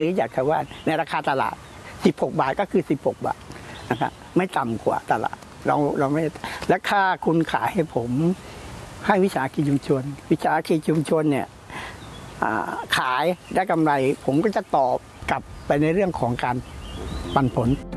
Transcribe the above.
หรืออยากจะว่าในราคาตลาด16 บาทก็คือ16 บาทนะครับไม่ต่ำกว่าตลาดเราไม่และค่าคุณขายให้ผมให้วิสาหกิจชุมชนเนี่ยขายได้กำไรผมก็จะตอบกลับไปในเรื่องของการปันผล